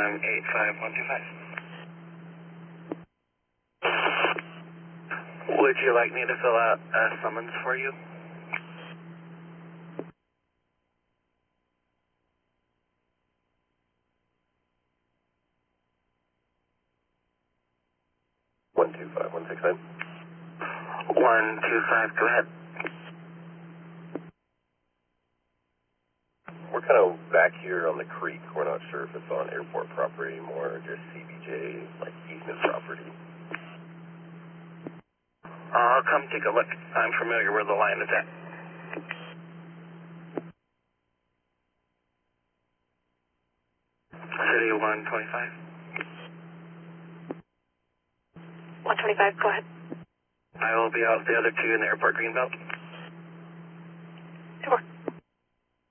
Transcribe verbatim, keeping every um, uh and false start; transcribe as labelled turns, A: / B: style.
A: um, eight five one two five. Would you like me to fill out a summons for you?
B: one two five one six nine.
A: one two five, go ahead.
B: We're kind of back here on the creek. We're not sure if it's on airport property anymore or just C B J, like easement property.
A: I'll come take a look. I'm familiar where the line is at. City one twenty-five.
C: one twenty-five, go ahead.
A: I will be out with the other two in the airport greenbelt.